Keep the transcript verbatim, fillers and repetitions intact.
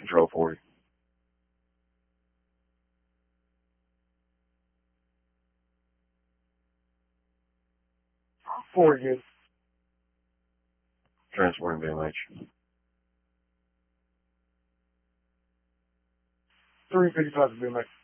Control forty. Four good. Transporting B M H. Three fifty-five to B M H.